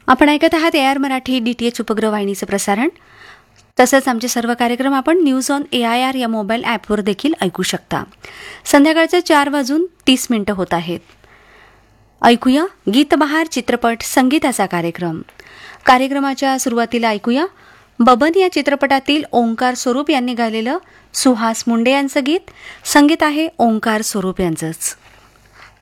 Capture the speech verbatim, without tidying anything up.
आपण ऐकत आहात A R Marathi D T H उपग्रह वाहिनीचं प्रसारण. तसंच आमचे सर्व कार्यक्रम आपण news on A I R या मोबाईल ॲपवर देखील ऐकू शकता. संध्याकाळचे चार वाजून तीस मिनिटं होत आहेत. ऐकूया गीतबहार चित्रपट संगीताचा कार्यक्रम. कार्यक्रमाच्या सुरुवातीला ऐकूया बबन या चित्रपटातील ओंकार स्वरूप यांनी गायलेलं सुहास मुंडे यांचं गीत. संगीत आहे ओंकार स्वरूप यांचंच.